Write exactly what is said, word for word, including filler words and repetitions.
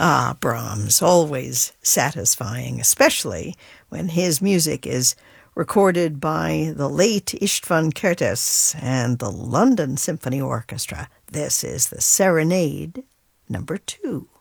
Ah, Brahms, always satisfying, especially when his music is recorded by the late István Kertész and the London Symphony Orchestra. This is the Serenade number two.